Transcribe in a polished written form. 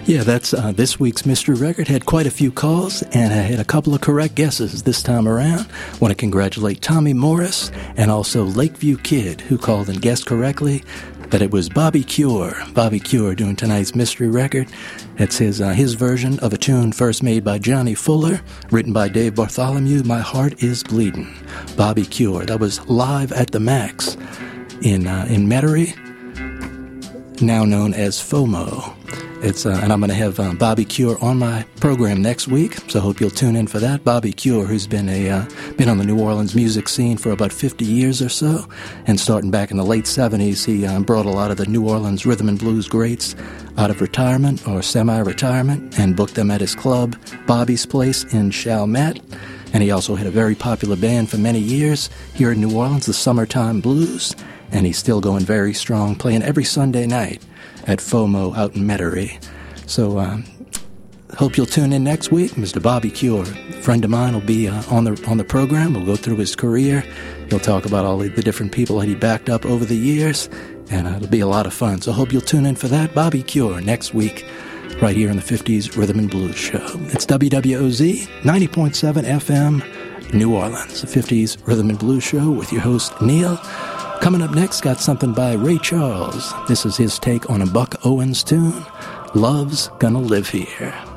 Yeah, that's this week's Mystery Record. Had quite a few calls, and I had a couple of correct guesses this time around. Want to congratulate Tommy Morris and also Lakeview Kid, who called and guessed correctly that it was Bobby Cure. Bobby Cure doing tonight's Mystery Record. It's his version of a tune first made by Johnny Fuller, written by Dave Bartholomew, My Heart is Bleeding. Bobby Cure. That was live at the Max in Metairie, now known as FOMO. And I'm going to have Bobby Cure on my program next week, so I hope you'll tune in for that. Bobby Cure, who's been on the New Orleans music scene for about 50 years or so, and starting back in the late 70s, he brought a lot of the New Orleans rhythm and blues greats out of retirement or semi-retirement and booked them at his club, Bobby's Place in Chalmette. And he also had a very popular band for many years here in New Orleans, the Summertime Blues, and he's still going very strong, playing every Sunday night at FOMO out in Metairie. So hope you'll tune in next week. Mr. Bobby Cure, a friend of mine, will be on the program. We'll go through his career. He'll talk about all the different people that he backed up over the years, and it'll be a lot of fun. So hope you'll tune in for that. Bobby Cure next week, right here on the 50s Rhythm and Blues Show. It's WWOZ 90.7 FM, New Orleans, the 50s Rhythm and Blues Show with your host, Neil. Coming up next, got something by Ray Charles. This is his take on a Buck Owens tune, Love's Gonna Live Here.